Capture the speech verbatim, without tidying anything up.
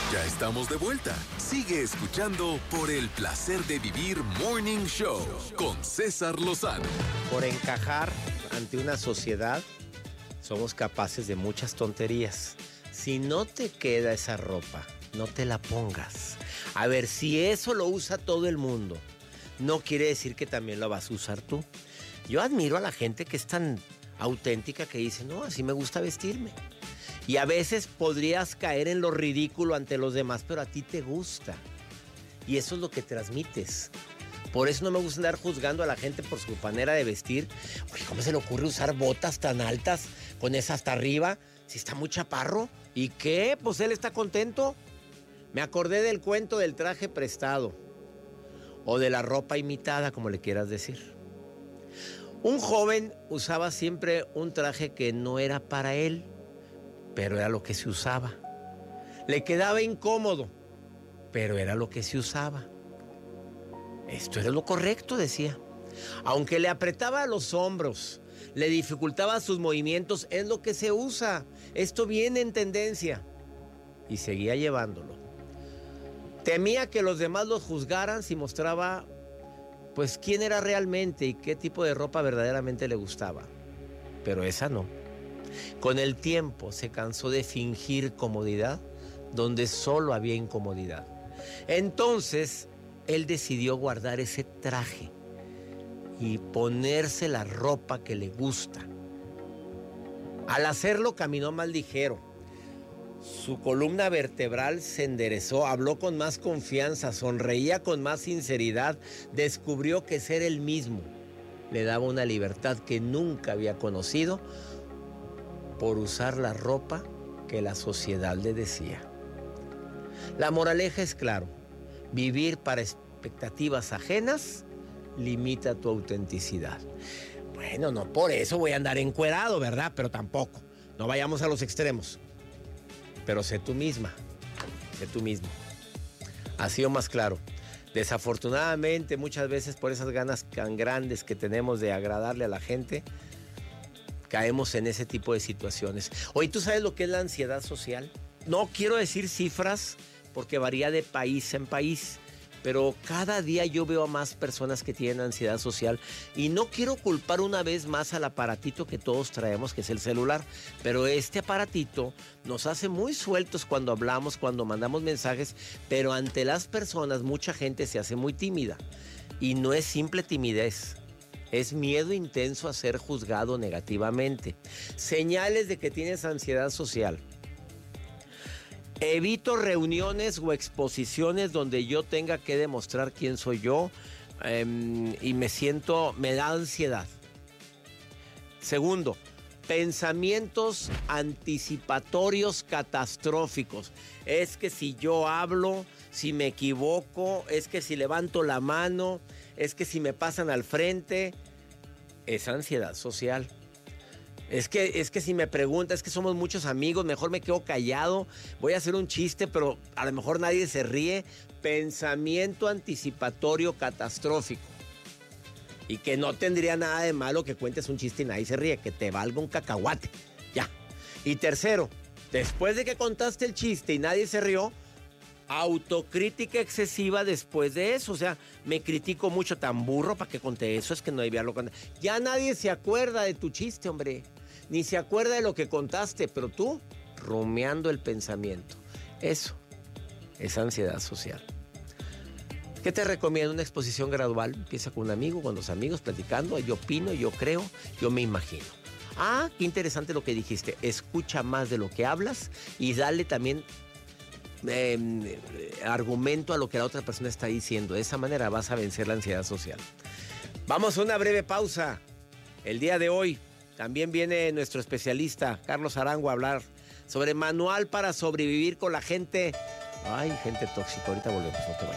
Ya estamos de vuelta. Sigue escuchando por el placer de vivir Morning Show con César Lozano. Por encajar ante una sociedad, somos capaces de muchas tonterías. Si no te queda esa ropa, no te la pongas. A ver, si eso lo usa todo el mundo, no quiere decir que también lo vas a usar tú. Yo admiro a la gente que es tan auténtica que dice, no, así me gusta vestirme. Y a veces podrías caer en lo ridículo ante los demás, pero a ti te gusta. Y eso es lo que transmites. Por eso no me gusta andar juzgando a la gente por su manera de vestir. Oye, ¿cómo se le ocurre usar botas tan altas con esa hasta arriba? Si está muy chaparro. ¿Y qué? Pues él está contento. Me acordé del cuento del traje prestado. O de la ropa imitada, como le quieras decir. Un joven usaba siempre un traje que no era para él, pero era lo que se usaba. Le quedaba incómodo, pero era lo que se usaba. Esto era lo correcto, decía. Aunque le apretaba los hombros, le dificultaba sus movimientos, es lo que se usa. Esto viene en tendencia. Y seguía llevándolo. Temía que los demás lo juzgaran si mostraba, pues, quién era realmente y qué tipo de ropa verdaderamente le gustaba. Pero esa no. Con el tiempo se cansó de fingir comodidad donde solo había incomodidad. Entonces, él decidió guardar ese traje y ponerse la ropa que le gusta. Al hacerlo, caminó más ligero. Su columna vertebral se enderezó, habló con más confianza, sonreía con más sinceridad. Descubrió que ser él mismo le daba una libertad que nunca había conocido por usar la ropa que la sociedad le decía. La moraleja es claro: vivir para expectativas ajenas limita tu autenticidad. Bueno, no por eso voy a andar encuerado, ¿verdad? Pero tampoco. No vayamos a los extremos. Pero sé tú misma. Sé tú mismo. Así o más claro. Desafortunadamente, muchas veces por esas ganas tan grandes que tenemos de agradarle a la gente, caemos en ese tipo de situaciones. Oye, ¿tú sabes lo que es la ansiedad social? No quiero decir cifras porque varía de país en país, pero cada día yo veo a más personas que tienen ansiedad social y no quiero culpar una vez más al aparatito que todos traemos, que es el celular, pero este aparatito nos hace muy sueltos cuando hablamos, cuando mandamos mensajes, pero ante las personas mucha gente se hace muy tímida y no es simple timidez. Es miedo intenso a ser juzgado negativamente. Señales de que tienes ansiedad social. Evito reuniones o exposiciones donde yo tenga que demostrar quién soy yo eh, y me siento, me da ansiedad. Segundo, pensamientos anticipatorios catastróficos. Es que si yo hablo, si me equivoco, es que si levanto la mano, es que si me pasan al frente, es ansiedad social. Es que, es que si me pregunta, es que somos muchos amigos, mejor me quedo callado, voy a hacer un chiste, pero a lo mejor nadie se ríe. Pensamiento anticipatorio catastrófico. Y que no tendría nada de malo que cuentes un chiste y nadie se ríe, que te valga un cacahuate. Ya. Y tercero, después de que contaste el chiste y nadie se rió, autocrítica excesiva después de eso. O sea, me critico mucho, tan burro para que conté eso, es que no debía haberlo contado. Ya nadie se acuerda de tu chiste, hombre. Ni se acuerda de lo que contaste, pero tú rumiando el pensamiento. Eso es ansiedad social. ¿Qué te recomiendo? Una exposición gradual. Empieza con un amigo, con los amigos, platicando. Yo opino, yo creo, yo me imagino. Ah, qué interesante lo que dijiste. Escucha más de lo que hablas y dale también Eh, argumento a lo que la otra persona está diciendo. De esa manera vas a vencer la ansiedad social. Vamos a una breve pausa. El día de hoy también viene nuestro especialista Carlos Arango a hablar sobre manual para sobrevivir con la gente. Ay, gente tóxica. Ahorita volvemos, no te vayas.